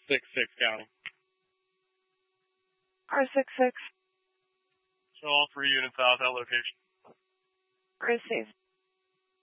6-6 counting. R66. Show all 3 units out that location. Received.